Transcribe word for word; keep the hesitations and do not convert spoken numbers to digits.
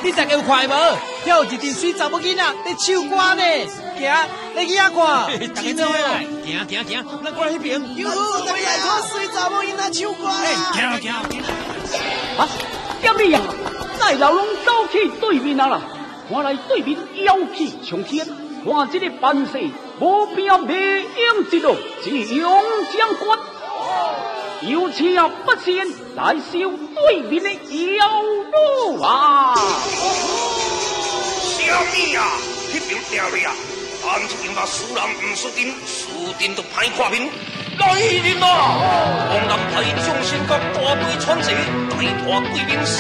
你大家有看无？遐有一阵水查某囡仔在唱歌呢，行，你去遐看。大家做伙来，行行行，咱过来迄边。哟，大家来看水查某囡仔唱歌啦！行行行。 啊，点你呀？在老龙走去对面啊啦，看来对面妖气冲天，看这个办事无边未应之路，是永将军。有请不先来收对面的妖路啊！ 什么啊？迄边掉了呀！咱这边把输人唔输阵，输阵就歹看面。来人啊！王南台将先甲大队传旨，带拖对面。